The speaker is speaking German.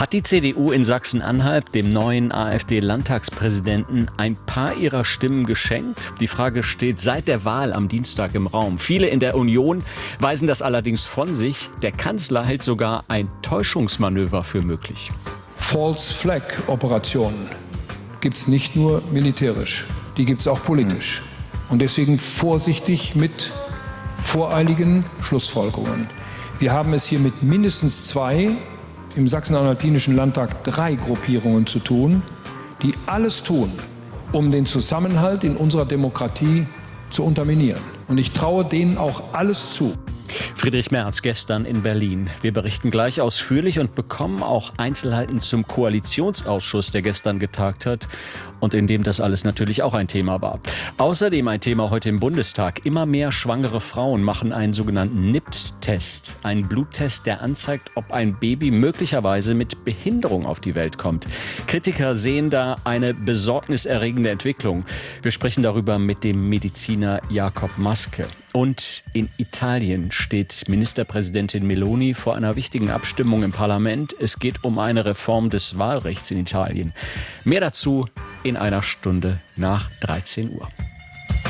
Hat die CDU in Sachsen-Anhalt dem neuen AfD-Landtagspräsidenten ein paar ihrer Stimmen geschenkt? Die Frage steht seit der Wahl am Dienstag im Raum. Viele in der Union weisen das allerdings von sich. Der Kanzler hält sogar ein Täuschungsmanöver für möglich. False Flag Operationen gibt es nicht nur militärisch, die gibt es auch politisch. Und deswegen vorsichtig mit voreiligen Schlussfolgerungen. Wir haben es hier mit mindestens 2, im Sachsen-Anhaltinischen Landtag 3 Gruppierungen zu tun, die alles tun, um den Zusammenhalt in unserer Demokratie zu unterminieren. Und ich traue denen auch alles zu. Friedrich Merz gestern in Berlin. Wir berichten gleich ausführlich und bekommen auch Einzelheiten zum Koalitionsausschuss, der gestern getagt hat und in dem das alles natürlich auch ein Thema war. Außerdem ein Thema heute im Bundestag. Immer mehr schwangere Frauen machen einen sogenannten NIPT-Test. Einen Bluttest, der anzeigt, ob ein Baby möglicherweise mit Behinderung auf die Welt kommt. Kritiker sehen da eine besorgniserregende Entwicklung. Wir sprechen darüber mit dem Mediziner Jakob Maske. Und in Italien steht Ministerpräsidentin Meloni vor einer wichtigen Abstimmung im Parlament. Es geht um eine Reform des Wahlrechts in Italien. Mehr dazu in einer Stunde nach 13 Uhr.